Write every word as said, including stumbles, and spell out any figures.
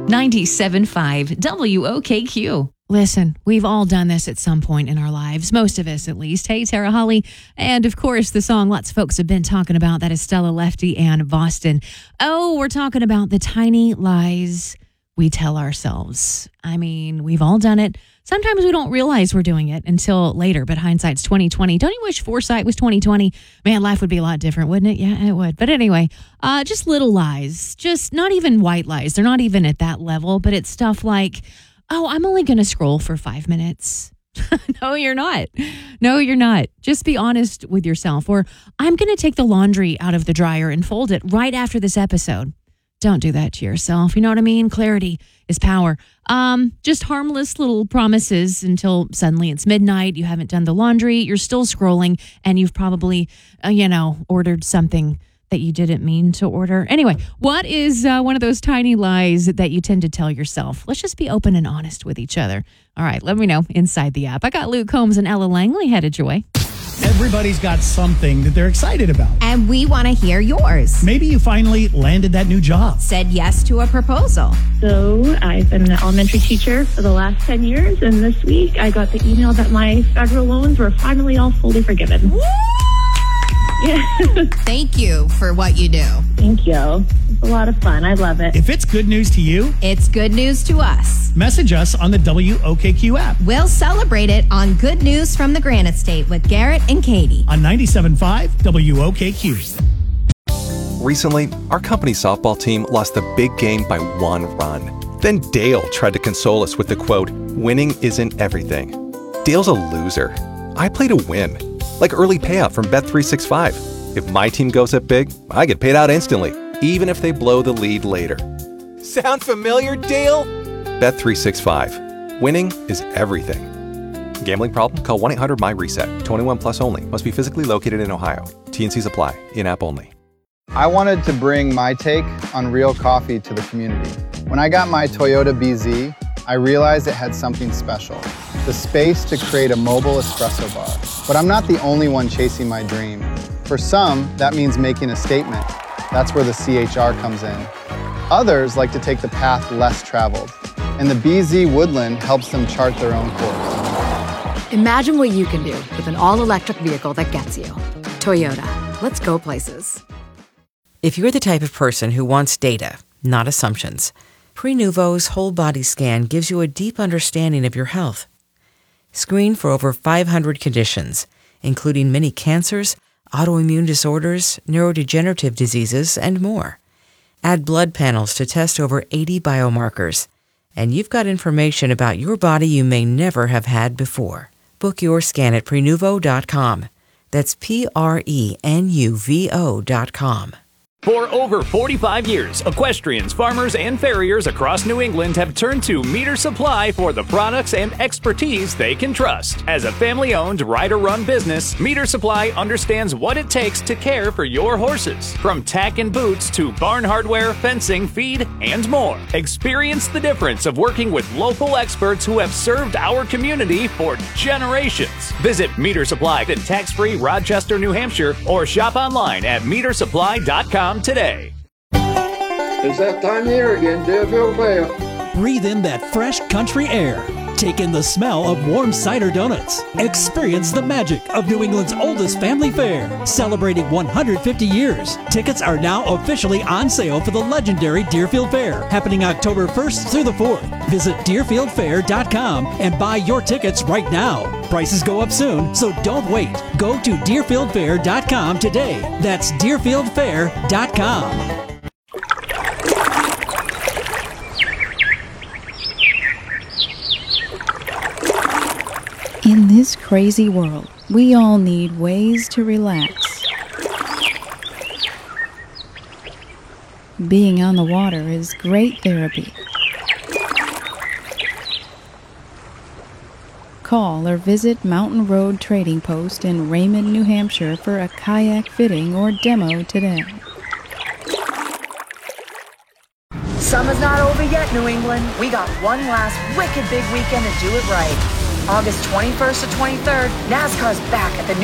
ninety-seven point five W O K Q. Listen, we've all done this at some point in our lives, most of us at least. Hey, Tara Holly. And of course, the song lots of folks have been talking about, that is Stella Lefty and Boston. Oh, we're talking about the tiny lies we tell ourselves. I mean, we've all done it. Sometimes we don't realize we're doing it until later, but hindsight's twenty twenty. Don't you wish foresight was twenty twenty? Man, life would be a lot different, wouldn't it? Yeah, it would. But anyway, uh, just little lies, just not even white lies. They're not even at that level, but it's stuff like, oh, I'm only going to scroll for five minutes. No, you're not. No, you're not. Just be honest with yourself. Or I'm going to take the laundry out of the dryer and fold it right after this episode. Don't do that to yourself. You know what I mean? Clarity is power. Um, just harmless little promises until suddenly it's midnight. You haven't done the laundry. You're still scrolling, and you've probably, uh, you know, ordered something that you didn't mean to order. Anyway, what is uh, one of those tiny lies that you tend to tell yourself? Let's just be open and honest with each other. All right, let me know inside the app. I got Luke Combs and Ella Langley headed your way. Everybody's got something that they're excited about. And we want to hear yours. Maybe you finally landed that new job. Said yes to a proposal. So I've been an elementary teacher for the last ten years, and this week I got the email that my federal loans were finally all fully forgiven. Woo! Yeah. Thank you for what you do. Thank you. It's a lot of fun. I love it. If it's good news to you, it's good news to us. Message us on the W O K Q app. We'll celebrate it on Good News from the Granite State with Garrett and Katie on ninety-seven point five W O K Q. Recently, our company softball team lost the big game by one run. Then Dale tried to console us with the quote, "Winning isn't everything." Dale's a loser. I play to win. Like early payout from Bet three sixty-five. If my team goes up big, I get paid out instantly, even if they blow the lead later. Sound familiar, Dale? Bet three sixty-five. Winning is everything. Gambling problem? Call one eight hundred M Y reset. twenty-one plus only. Must be physically located in Ohio. T N Cs apply. In-app only. I wanted to bring my take on real coffee to the community. When I got my Toyota B Z, I realized it had something special. The space to create a mobile espresso bar. But I'm not the only one chasing my dream. For some, that means making a statement. That's where the C H R comes in. Others like to take the path less traveled. And the B Z Woodland helps them chart their own course. Imagine what you can do with an all-electric vehicle that gets you. Toyota. Let's go places. If you're the type of person who wants data, not assumptions, Prenuvo's whole body scan gives you a deep understanding of your health. Screen for over five hundred conditions, including many cancers, autoimmune disorders, neurodegenerative diseases, and more. Add blood panels to test over eighty biomarkers, and you've got information about your body you may never have had before. Book your scan at Prenuvo dot com. That's P R E N U V O dot com. For over forty-five years, equestrians, farmers, and farriers across New England have turned to Meter Supply for the products and expertise they can trust. As a family-owned, rider-run business, Meter Supply understands what it takes to care for your horses. From tack and boots to barn hardware, fencing, feed, and more. Experience the difference of working with local experts who have served our community for generations. Visit Meter Supply in tax-free Rochester, New Hampshire, or shop online at meter supply dot com today. It's that time of year again, Deerfield Fair. Breathe in that fresh country air. Take in the smell of warm cider donuts. Experience the magic of New England's oldest family fair, celebrating one hundred fifty years. Tickets are now officially on sale for the legendary Deerfield Fair, happening October first through the fourth. Visit deerfield fair dot com and buy your tickets right now. Prices go up soon, so don't wait. Go to deerfield fair dot com today. That's deerfield fair dot com. In this crazy world, we all need ways to relax. Being on the water is great therapy. Call or visit Mountain Road Trading Post in Raymond, New Hampshire for a kayak fitting or demo today. Summer's not over yet, New England. We got one last wicked big weekend to do it right. August twenty-first to twenty-third, NASCAR's back at the New